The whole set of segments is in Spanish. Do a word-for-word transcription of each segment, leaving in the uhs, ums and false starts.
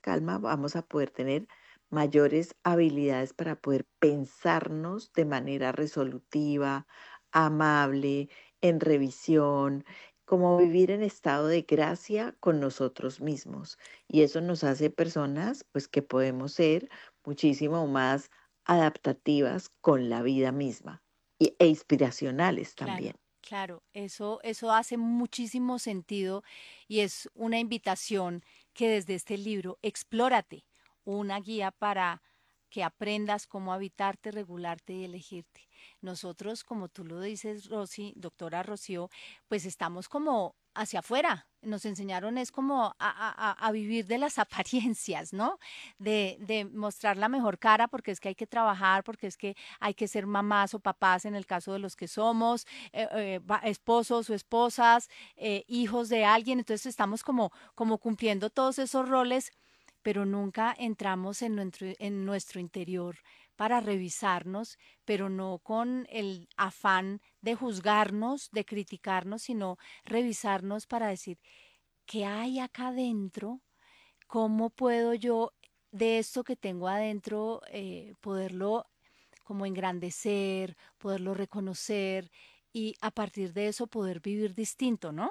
calma, vamos a poder tener mayores habilidades para poder pensarnos de manera resolutiva, amable, en revisión, como vivir en estado de gracia con nosotros mismos. Y eso nos hace personas, pues, que podemos ser muchísimo más adaptativas con la vida misma y, e inspiracionales también. Claro, claro, eso, eso hace muchísimo sentido y es una invitación que desde este libro, explórate, una guía para que aprendas cómo habitarte, regularte y elegirte. Nosotros, como tú lo dices, Rosy, doctora Rocío, pues estamos como hacia afuera. Nos enseñaron es como a, a- a- a vivir de las apariencias, ¿no? De, de mostrar la mejor cara porque es que hay que trabajar, porque es que hay que ser mamás o papás en el caso de los que somos, eh, eh, va- esposos o esposas, eh, hijos de alguien. Entonces estamos como, como cumpliendo todos esos roles, pero nunca entramos en nuestro, en nuestro interior para revisarnos, pero no con el afán de juzgarnos, de criticarnos, sino revisarnos para decir, ¿qué hay acá adentro? ¿Cómo puedo yo de esto que tengo adentro eh, poderlo como engrandecer, poderlo reconocer y a partir de eso poder vivir distinto, ¿no?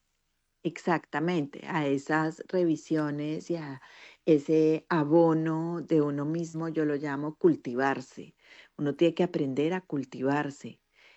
Exactamente, a esas revisiones y a ese abono de uno mismo, yo lo llamo cultivarse. Uno tiene que aprender a cultivarse.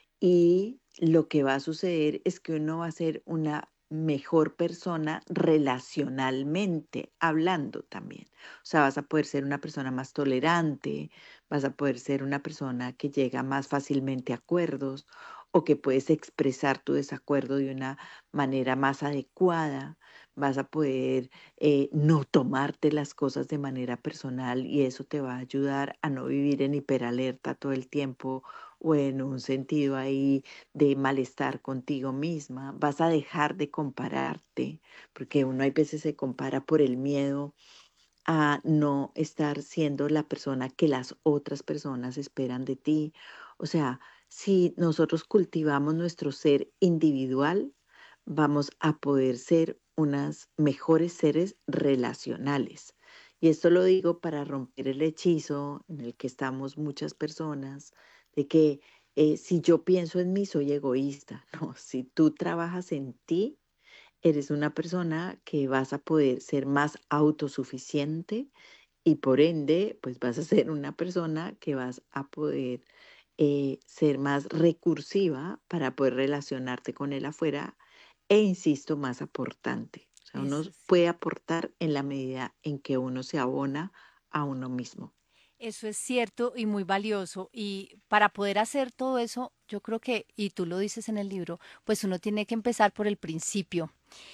Y lo que va a suceder es que uno va a ser una mejor persona relacionalmente hablando también. O sea, vas a poder ser una persona más tolerante, vas a poder ser una persona que llega más fácilmente a acuerdos o que puedes expresar tu desacuerdo de una manera más adecuada. Vas a poder eh, no tomarte las cosas de manera personal y eso te va a ayudar a no vivir en hiperalerta todo el tiempo o en un sentido ahí de malestar contigo misma, vas a dejar de compararte, porque uno hay veces se compara por el miedo a no estar siendo la persona que las otras personas esperan de ti. O sea, si nosotros cultivamos nuestro ser individual, vamos a poder ser unas mejores seres relacionales. Y esto lo digo para romper el hechizo en el que estamos muchas personas, de que eh, si yo pienso en mí, soy egoísta. No, si tú trabajas en ti, eres una persona que vas a poder ser más autosuficiente y por ende, pues vas a ser una persona que vas a poder eh, ser más recursiva para poder relacionarte con él afuera e, insisto, más aportante. O sea, uno Eso sí. puede aportar en la medida en que uno se abona a uno mismo. Eso es cierto y muy valioso. Y para poder hacer todo eso, yo creo que, y tú lo dices en el libro, pues uno tiene que empezar por el principio.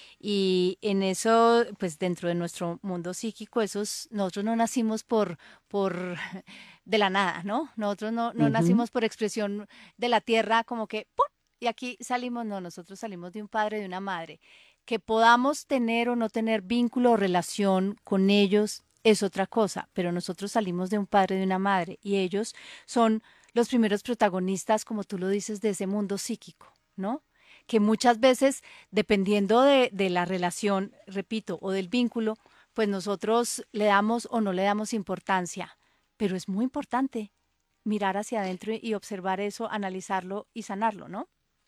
Y en eso, pues dentro de nuestro mundo psíquico, esos, nosotros no nacimos por, por de la nada, ¿no? Nosotros no, no Ujú. nacimos por expresión de la tierra, como que ¡pum! Y aquí salimos, no, nosotros salimos de un padre, de una madre. Que podamos tener o no tener vínculo o relación con ellos es otra cosa, pero nosotros salimos de un padre, de una madre, y ellos son los primeros protagonistas, como tú lo dices, de ese mundo psíquico, ¿no? Que muchas veces, dependiendo de, de la relación, repito, o del vínculo, pues nosotros le damos o no le damos importancia, pero es muy importante mirar hacia adentro y observar eso, analizarlo y sanarlo, ¿no?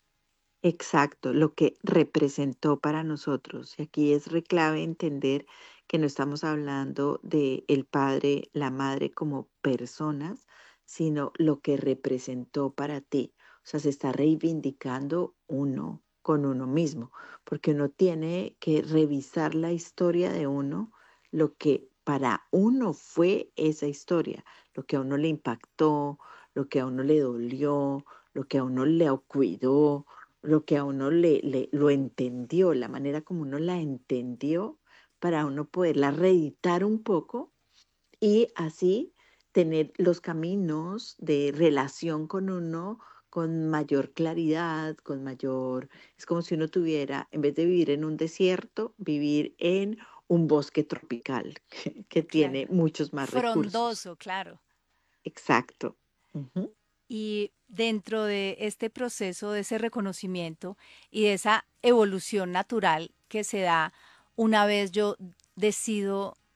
Exacto, lo que representó para nosotros. Y aquí es re clave entender que no estamos hablando de el padre, la madre como personas, sino lo que representó para ti. O sea, se está reivindicando uno con uno mismo, porque uno tiene que revisar la historia de uno, lo que para uno fue esa historia, lo que a uno le impactó, lo que a uno le dolió, lo que a uno le cuidó, lo que a uno le, le lo entendió, la manera como uno la entendió, para uno poderla reeditar un poco y así tener los caminos de relación con uno con mayor claridad, con mayor, es como si uno tuviera, en vez de vivir en un desierto, vivir en un bosque tropical que, que tiene Claro. muchos más recursos. Frondoso, claro. Exacto. Ujú. Y dentro de este proceso, de ese reconocimiento y de esa evolución natural que se da una vez yo decido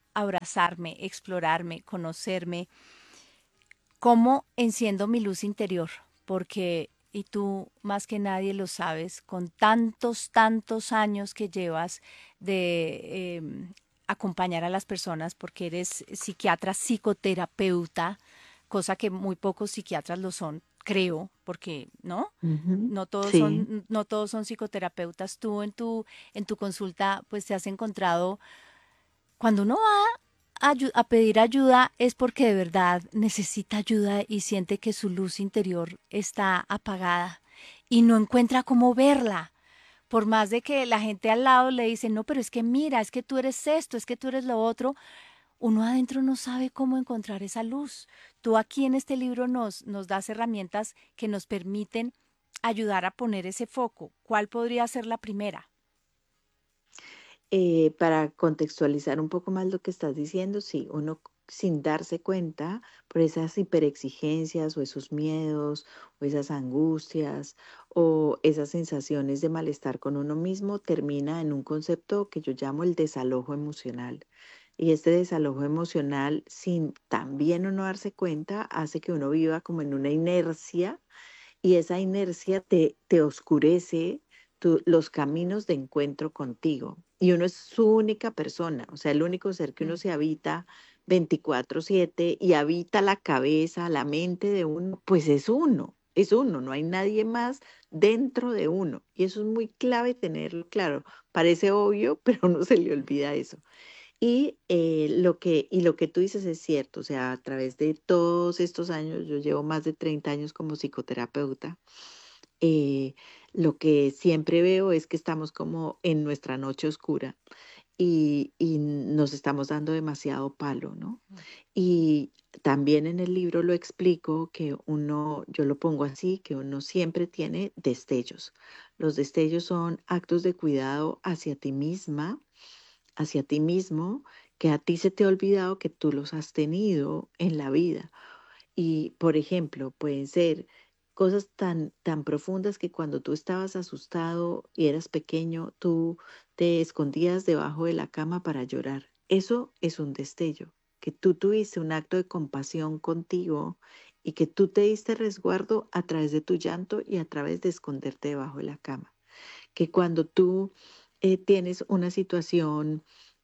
abrazarme, explorarme, conocerme, cómo enciendo mi luz interior, porque, y tú más que nadie lo sabes, con tantos, tantos años que llevas de eh, acompañar a las personas, porque eres psiquiatra, psicoterapeuta, cosa que muy pocos psiquiatras lo son, creo, porque, ¿no? Ujú. No todos Sí. son, no todos son psicoterapeutas. Tú en tu, en tu consulta, pues te has encontrado, cuando uno va a, ayu- a pedir ayuda es porque de verdad necesita ayuda y siente que su luz interior está apagada y no encuentra cómo verla. Por más de que la gente al lado le dice, no, pero es que mira, es que tú eres esto, es que tú eres lo otro, uno adentro no sabe cómo encontrar esa luz. Tú aquí en este libro nos, nos das herramientas que nos permiten ayudar a poner ese foco. ¿Cuál podría ser la primera? Eh, para contextualizar un poco más lo que estás diciendo, sí, uno c- sin darse cuenta por esas hiperexigencias o esos miedos o esas angustias o esas sensaciones de malestar con uno mismo, termina en un concepto que yo llamo el desalojo emocional. Y este desalojo emocional, sin también uno darse cuenta, hace que uno viva como en una inercia y esa inercia te, te oscurece tu- los caminos de encuentro contigo. Y uno es su única persona, o sea, el único ser que uno Mm, se habita veinticuatro siete y habita la cabeza, la mente de uno, pues es uno, es uno, no hay nadie más dentro de uno. Y eso es muy clave tenerlo claro. Parece obvio, pero no se le olvida eso. Y, eh, lo que, y lo que tú dices es cierto, o sea, a través de todos estos años, yo llevo más de treinta años como psicoterapeuta, eh, lo que siempre veo es que estamos como en nuestra noche oscura y, y nos estamos dando demasiado palo, ¿no? mm, Y también en el libro lo explico que uno, yo lo pongo así, que uno siempre tiene destellos. Los destellos son actos de cuidado hacia ti misma, hacia ti mismo, que a ti se te ha olvidado que tú los has tenido en la vida. Y, por ejemplo, pueden ser cosas tan, tan profundas que cuando tú estabas asustado y eras pequeño, tú te escondías debajo de la cama para llorar. Eso es un destello, que tú tuviste un acto de compasión contigo y que tú te diste resguardo a través de tu llanto y a través de esconderte debajo de la cama. Que cuando tú eh, tienes una situación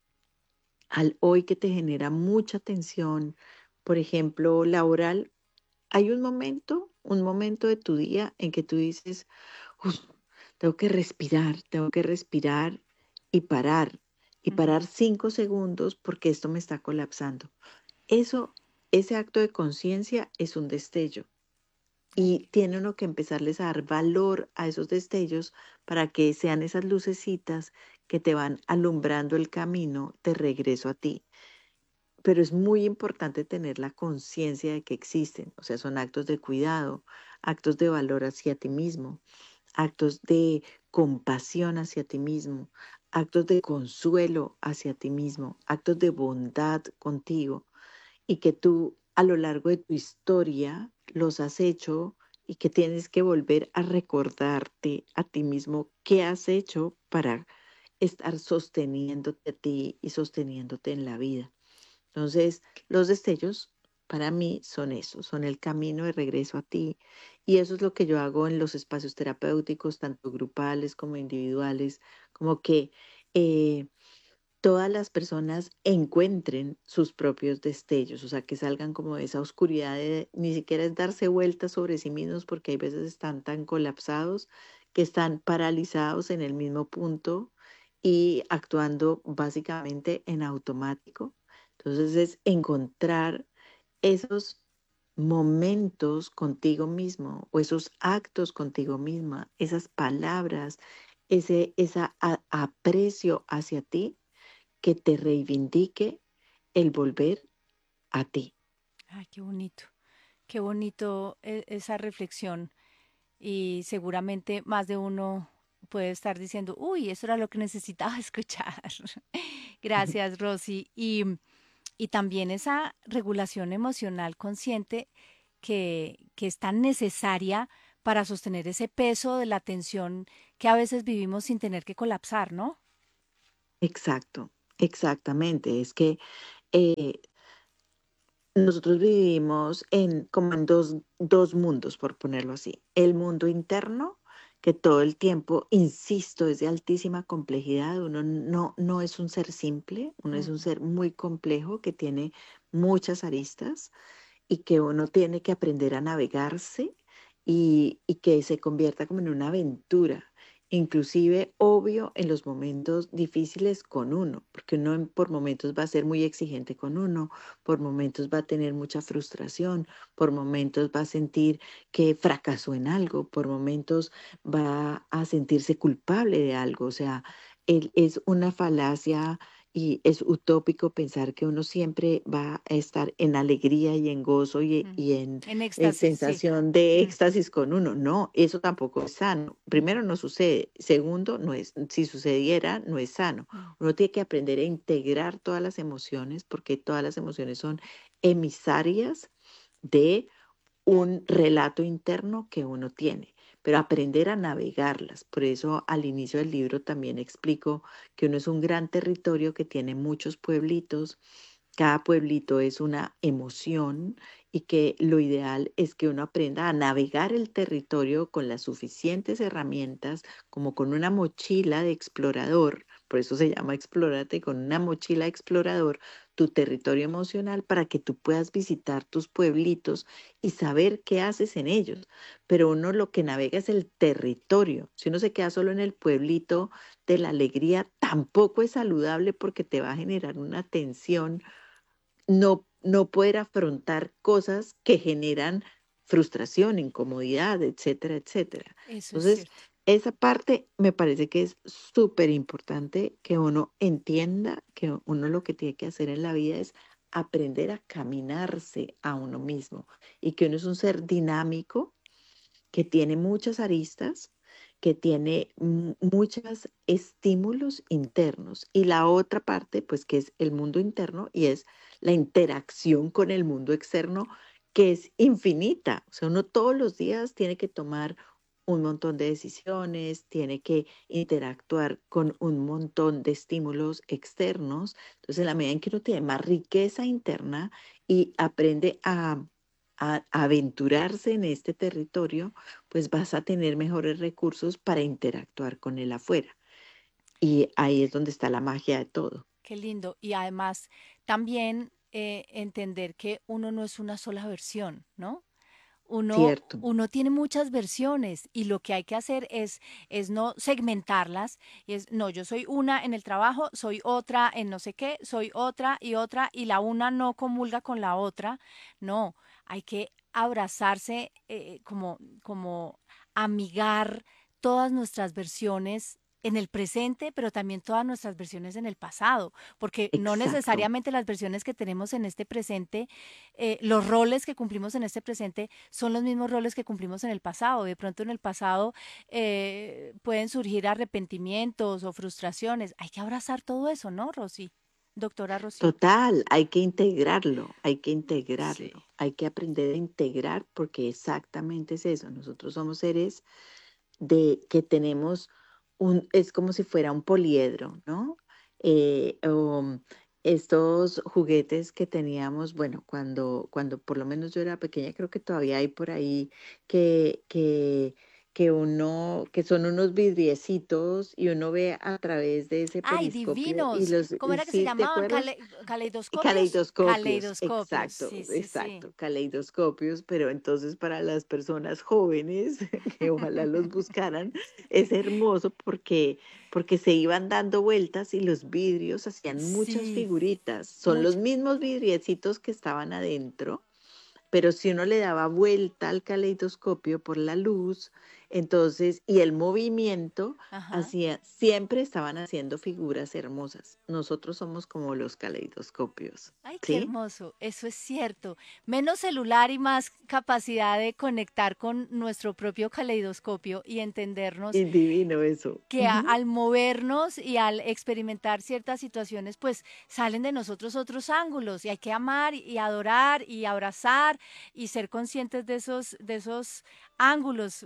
al hoy que te genera mucha tensión, por ejemplo, laboral, hay un momento, un momento de tu día en que tú dices, "Uf, tengo que respirar, tengo que respirar y parar, y ujú. parar cinco segundos porque esto me está colapsando". Eso, ese acto de conciencia es un destello. Ay, Y qué tiene uno que empezarles a dar valor a esos destellos para que sean esas lucecitas que te van alumbrando el camino de regreso a ti. Pero es muy importante tener la conciencia de que existen, o sea, son actos de cuidado, actos de valor hacia ti mismo, actos de compasión hacia ti mismo, actos de consuelo hacia ti mismo, actos de bondad contigo y que tú a lo largo de tu historia los has hecho y que tienes que volver a recordarte a ti mismo qué has hecho para estar sosteniéndote a ti y sosteniéndote en la vida. Entonces, los destellos para mí son eso, son el camino de regreso a ti. Y eso es lo que yo hago en los espacios terapéuticos, tanto grupales como individuales, como que eh, todas las personas encuentren sus propios destellos, o sea, que salgan como de esa oscuridad de ni siquiera es darse vueltas sobre sí mismos, porque hay veces están tan colapsados que están paralizados en el mismo punto y actuando básicamente en automático. Entonces es encontrar esos momentos contigo mismo o esos actos contigo misma, esas palabras, ese esa a- aprecio hacia ti que te reivindique el volver a ti. ay, qué bonito, qué bonito e- esa reflexión. Y seguramente más de uno puede estar diciendo, uy, eso era lo que necesitaba escuchar. Gracias, Rosy. Y, y también esa regulación emocional consciente que, que es tan necesaria para sostener ese peso de la tensión que a veces vivimos sin tener que colapsar, ¿no? Exacto, exactamente. Es que Eh, Nosotros vivimos en como en dos, dos mundos, por ponerlo así. El mundo interno, que todo el tiempo, insisto, es de altísima complejidad. Uno no, no es un ser simple, uno es un Ujú. ser muy complejo que tiene muchas aristas y que uno tiene que aprender a navegarse y, y que se convierta como en una aventura, inclusive obvio en los momentos difíciles con uno, porque uno en- por momentos va a ser muy exigente con uno, por momentos va a tener mucha frustración, por momentos va a sentir que fracasó en algo, por momentos va a sentirse culpable de algo, o sea, él es una falacia y es utópico pensar que uno siempre va a estar en alegría y en gozo y, Mm. y en, En en éxtasis, sí. sensación de Mm, éxtasis con uno. No, eso tampoco es sano. Primero, mm, no sucede. Segundo, no es, si sucediera, no es sano. mm. Uno tiene que aprender a integrar todas las emociones porque todas las emociones son emisarias de un relato interno que uno tiene, pero aprender a navegarlas. Por eso al inicio del libro también explico que uno es un gran territorio que tiene muchos pueblitos, cada pueblito es una emoción y que lo ideal es que uno aprenda a navegar el territorio con las suficientes herramientas, como con una mochila de explorador, por eso se llama Explórate, con una mochila explorador, tu territorio emocional para que tú puedas visitar tus pueblitos y saber qué haces en ellos. Pero uno lo que navega es el territorio. Si uno se queda solo en el pueblito de la alegría, tampoco es saludable porque te va a generar una tensión no, no poder afrontar cosas que generan frustración, incomodidad, etcétera, etcétera. Eso es Entonces, cierto. esa parte me parece que es súper importante que uno entienda que uno lo que tiene que hacer en la vida es aprender a caminarse a uno mismo y que uno es un ser dinámico que tiene muchas aristas, que tiene mu- muchos estímulos internos. Y la otra parte, pues que es el mundo interno y es la interacción con el mundo externo, que es infinita. O sea, uno todos los días tiene que tomar un montón de decisiones, tiene que interactuar con un montón de estímulos externos. Entonces, en la medida en que uno tiene más riqueza interna y aprende a, a aventurarse en este territorio, pues vas a tener mejores recursos para interactuar con el afuera. Y ahí es donde está la magia de todo. Qué lindo. Y además también eh, entender que uno no es una sola versión, ¿no? Uno, Cierto, uno tiene muchas versiones y lo que hay que hacer es, es no segmentarlas. Y es, no, yo soy una en el trabajo, soy otra en no sé qué, soy otra y otra y la una no comulga con la otra. No, hay que abrazarse, eh, como, como amigar todas nuestras versiones en el presente, pero también todas nuestras versiones en el pasado, porque no exacto. necesariamente las versiones que tenemos en este presente, eh, los roles que cumplimos en este presente son los mismos roles que cumplimos en el pasado. De pronto en el pasado eh, pueden surgir arrepentimientos o frustraciones. Hay que abrazar todo eso, ¿no, Rosy? Doctora Rosy. Total, hay que integrarlo, hay que Sí. integrarlo, hay que aprender a integrar porque exactamente es eso. Nosotros somos seres de que tenemos un, es como si fuera un poliedro, ¿no? Eh, o estos juguetes que teníamos, bueno, cuando, cuando por lo menos yo era pequeña, creo que todavía hay por ahí que, que, que uno, que son unos vidriecitos y uno ve a través de ese ¡Ay, periscopio y divinos! los, ¿Cómo eh, era que se ¿sí te llamaban? acuerdas? Cale- ¿Caleidoscopios? Caleidoscopios, Caleidoscopios, exacto, sí, sí, sí. exacto, caleidoscopios, pero entonces para las personas jóvenes que ojalá los buscaran, es hermoso porque, porque se iban dando vueltas y los vidrios hacían muchas Sí, figuritas. Son los mucho. mismos vidriecitos que estaban adentro, pero si uno le daba vuelta al caleidoscopio por la luz, entonces, y el movimiento, Ajá. hacía, siempre estaban haciendo figuras hermosas. Nosotros somos como los caleidoscopios, Ay, qué ¿sí? hermoso, eso es cierto. Menos celular y más capacidad de conectar con nuestro propio caleidoscopio y entendernos Y divino eso. que a- Ujú. al movernos y al experimentar ciertas situaciones, pues salen de nosotros otros ángulos y hay que amar y adorar y abrazar y ser conscientes de esos, de esos ángulos. Tú lo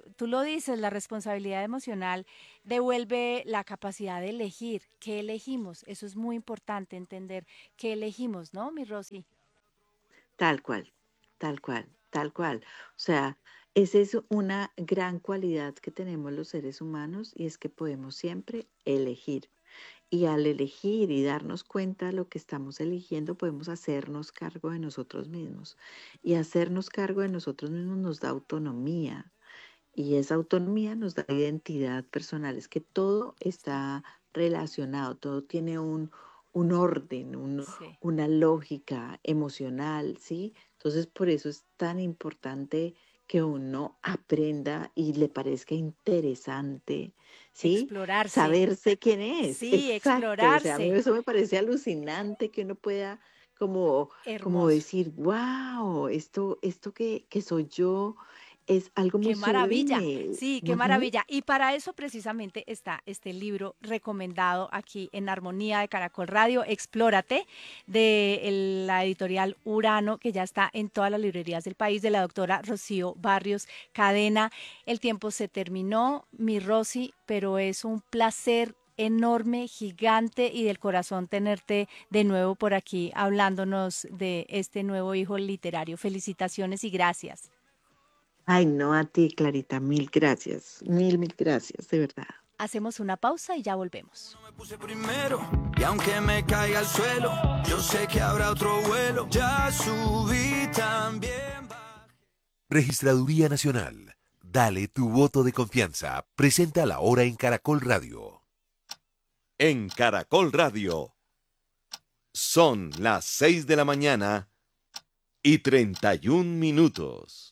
dices, la responsabilidad emocional devuelve la capacidad de elegir. ¿Qué elegimos? Eso es muy importante, entender qué elegimos, ¿no, mi Rosy? Tal cual, tal cual, tal cual. O sea, esa es una gran cualidad que tenemos los seres humanos y es que podemos siempre elegir. Y al elegir y darnos cuenta de lo que estamos eligiendo, podemos hacernos cargo de nosotros mismos. Y hacernos cargo de nosotros mismos nos da autonomía. Y esa autonomía nos da identidad personal. Es que todo está relacionado, todo tiene un, un orden, un- Sí. una lógica emocional, ¿sí? Entonces, por eso es tan importante que uno aprenda y le parezca interesante, ¿sí? Explorarse. Saberse quién es. Sí, Exacto. O sea, a mí explorarse. eso me parece alucinante que uno pueda como, como Hermoso. decir, wow, esto, esto que, que soy yo es algo muy Qué maravilla, sublime. sí, qué Ujú. maravilla. Y para eso precisamente está este libro recomendado aquí en Armonía de Caracol Radio, Explórate, de el- la editorial Urano, que ya está en todas las librerías del país, de la doctora Rocío Barrios Cadena. El tiempo se terminó, mi Rosy, pero es un placer enorme, gigante y del corazón tenerte de nuevo por aquí hablándonos de este nuevo hijo literario. Felicitaciones y gracias. Ay, no, a ti, Clarita, mil gracias, mil, mil gracias, de verdad. Hacemos una pausa y ya volvemos. Me puse primero y aunque me caiga al suelo, yo sé que habrá otro vuelo. Ya subí también. Registraduría Nacional. Dale tu voto de confianza. Presenta la hora en Caracol Radio. En Caracol Radio. Son las seis de la mañana y treinta y un minutos.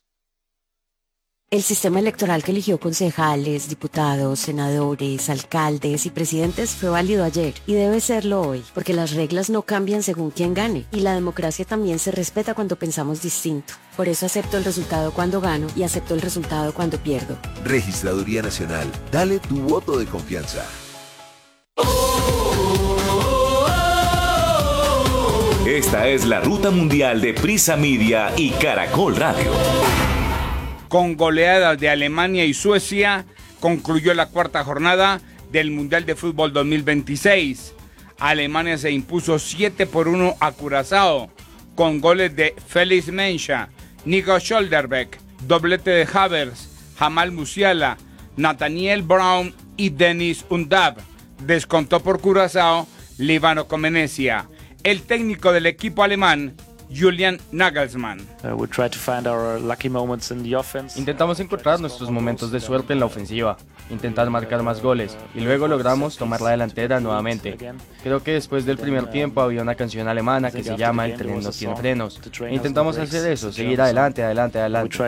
El sistema electoral que eligió concejales, diputados, senadores, alcaldes y presidentes fue válido ayer y debe serlo hoy, porque las reglas no cambian según quién gane y la democracia también se respeta cuando pensamos distinto. Por eso acepto el resultado cuando gano y acepto el resultado cuando pierdo. Registraduría Nacional. Dale tu voto de confianza. Esta es la ruta mundial de Prisa Media y Caracol Radio. Con goleadas de Alemania y Suecia, concluyó la cuarta jornada del Mundial de Fútbol dos mil veintiséis. Alemania se impuso siete por uno a Curazao, con goles de Felix Mensah, Nico Scholderbeck, doblete de Havertz, Jamal Musiala, Nathaniel Brown y Denis Undav. Descontó por Curazao Líbano Comenesia. El técnico del equipo alemán, Julian Nagelsmann. Intentamos encontrar nuestros momentos de suerte en la ofensiva, intentar marcar más goles y luego logramos tomar la delantera nuevamente. Creo que después del primer tiempo había una canción alemana que se llama El tren no tiene frenos. E intentamos hacer eso, seguir adelante, adelante, adelante.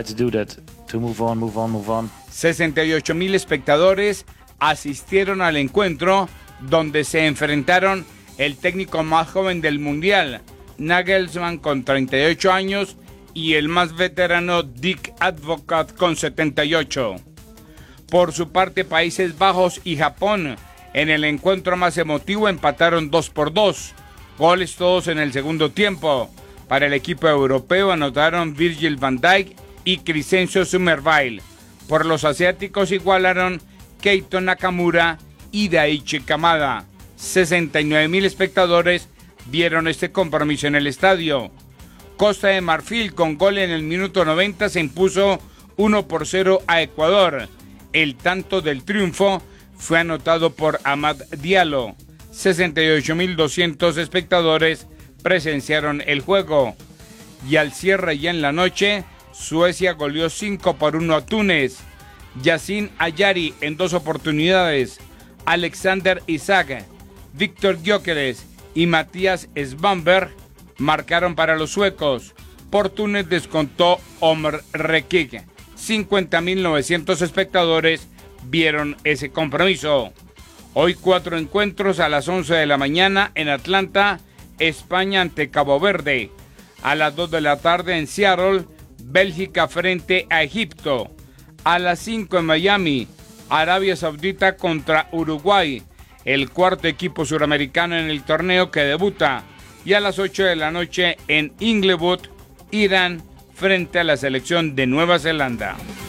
sesenta y ocho mil espectadores asistieron al encuentro donde se enfrentaron el técnico más joven del Mundial, Nagelsmann, con treinta y ocho años, y el más veterano Dick Advocaat con setenta y ocho. Por su parte, Países Bajos y Japón en el encuentro más emotivo empataron dos por dos, goles todos en el segundo tiempo. Para el equipo europeo anotaron Virgil van Dijk y Crescencio Summerville. Por los asiáticos igualaron Keito Nakamura y Daichi Kamada. sesenta y nueve mil espectadores vieron este compromiso en el estadio. Costa de Marfil, con gol en el minuto noventa, se impuso uno por cero a Ecuador. El tanto del triunfo fue anotado por Amad Diallo. sesenta y ocho mil doscientos espectadores presenciaron el juego. Y al cierre ya en la noche, Suecia goleó cinco por uno a Túnez. Yacine Ayari en dos oportunidades. Alexander Isak, Víctor Gyökeres y Matías Svanberg marcaron para los suecos. Por Túnez descontó Omar Rekik. cincuenta mil novecientos espectadores vieron ese compromiso. Hoy cuatro encuentros a las once de la mañana en Atlanta, España ante Cabo Verde. A las dos de la tarde en Seattle, Bélgica frente a Egipto. A las cinco en Miami, Arabia Saudita contra Uruguay, el cuarto equipo suramericano en el torneo que debuta. Y a las ocho de la noche en Inglewood, Irán frente a la selección de Nueva Zelanda.